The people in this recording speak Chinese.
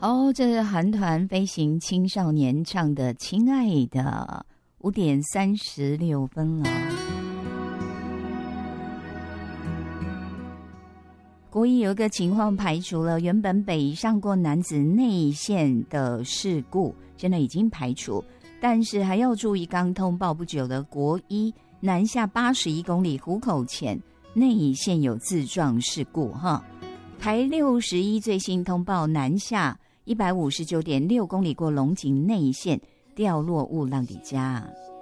这是韩团飞行青少年唱的《亲爱的》，5点36分了。国一有一个情况排除了，原本北上过男子内线的事故，现在已经排除，但是还要注意刚通报不久的国一南下81公里湖口前内线有自撞事故哈。台61最新通报南下159.6公里过龙井内线掉落雾浪的家。